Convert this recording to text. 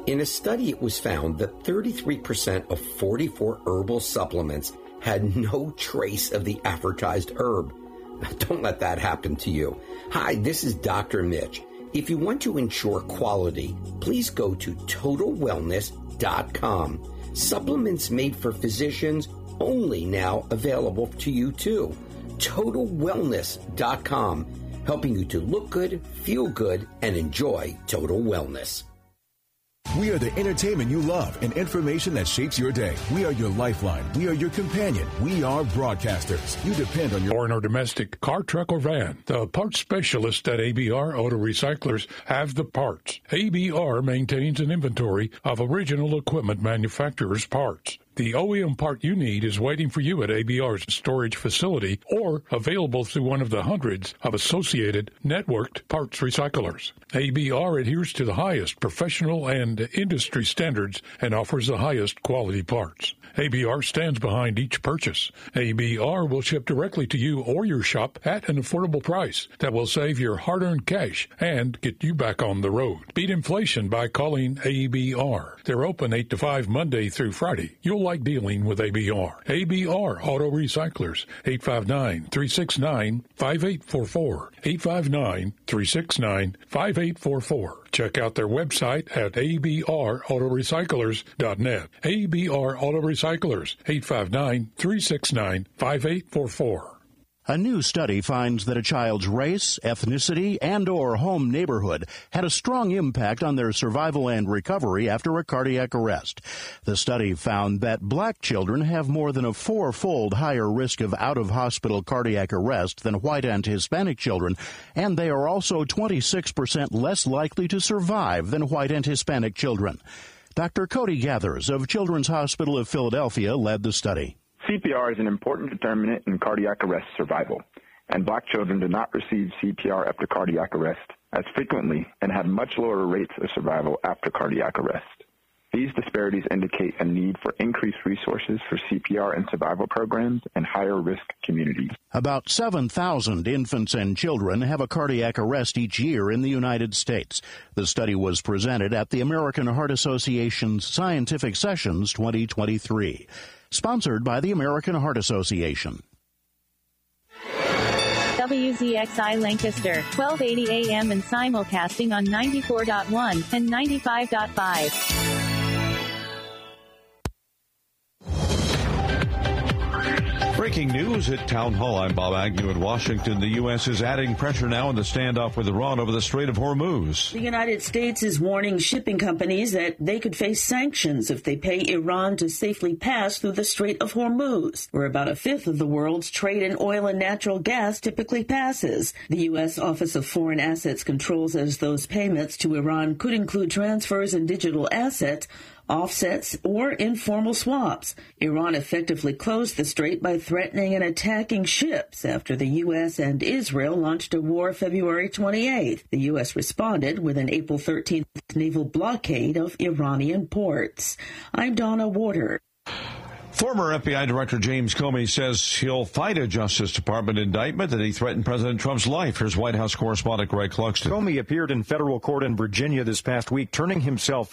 In a study, it was found that 33% of 44 herbal supplements had no trace of the advertised herb. Don't let that happen to you. Hi, this is Dr. Mitch. If you want to ensure quality, please go to TotalWellness.com. Supplements made for physicians, only now available to you too. TotalWellness.com, helping you to look good, feel good, and enjoy total wellness. We are the entertainment you love and information that shapes your day. We are your lifeline. We are your companion. We are broadcasters. You depend on your foreign or domestic car, truck, or van. The parts specialists at ABR Auto Recyclers have the parts. ABR maintains an inventory of original equipment manufacturers' parts. The OEM part you need is waiting for you at ABR's storage facility or available through one of the hundreds of associated networked parts recyclers. ABR adheres to the highest professional and industry standards and offers the highest quality parts. ABR stands behind each purchase. ABR will ship directly to you or your shop at an affordable price that will save your hard-earned cash and get you back on the road. Beat inflation by calling ABR. They're open 8 to 5 Monday through Friday. You'll like dealing with ABR. ABR Auto Recyclers, 859-369-5844. 859-369-5844. Check out their website at abrautorecyclers.net. ABR Auto Recyclers, 859-369-5844. A new study finds that a child's race, ethnicity, and/or home neighborhood had a strong impact on their survival and recovery after a cardiac arrest. The study found that black children have more than a 4-fold higher risk of out-of-hospital cardiac arrest than white and Hispanic children, and they are also 26% less likely to survive than white and Hispanic children. Dr. Cody Gathers of Children's Hospital of Philadelphia led the study. CPR is an important determinant in cardiac arrest survival, and black children do not receive CPR after cardiac arrest as frequently and have much lower rates of survival after cardiac arrest. These disparities indicate a need for increased resources for CPR and survival programs in higher-risk communities. About 7,000 infants and children have a cardiac arrest each year in the United States. The study was presented at the American Heart Association's Scientific Sessions 2023. Sponsored by the American Heart Association. WZXI Lancaster, 1280 AM and simulcasting on 94.1 and 95.5. Breaking news at Town Hall. I'm Bob Agnew in Washington. The U.S. is adding pressure now in the standoff with Iran over the Strait of Hormuz. The United States is warning shipping companies that they could face sanctions if they pay Iran to safely pass through the Strait of Hormuz, where about a fifth of the world's trade in oil and natural gas typically passes. The U.S. Office of Foreign Assets Control says those payments to Iran could include transfers in digital assets, offsets, or informal swaps. Iran effectively closed the strait by threatening and attacking ships after the U.S. and Israel launched a war February 28th. The U.S. responded with an April 13th naval blockade of Iranian ports. I'm Donna Warder. Former FBI Director James Comey says he'll fight a Justice Department indictment that he threatened President Trump's life. Here's White House correspondent Greg Clugston. Comey appeared in federal court in Virginia this past week, turning himself